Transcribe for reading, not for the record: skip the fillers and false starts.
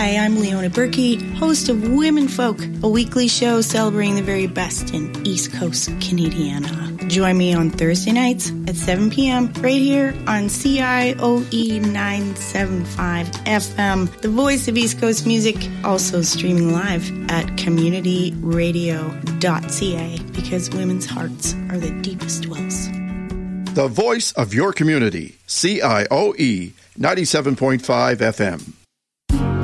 Hi, I'm Leona Burkey, host of Women Folk, a weekly show celebrating the very best in East Coast Canadiana. Join me on Thursday nights at 7 p.m. right here on CIOE 975 FM, the voice of East Coast music, also streaming live at communityradio.ca, because women's hearts are the deepest wells. The voice of your community, CIOE 97.5 FM.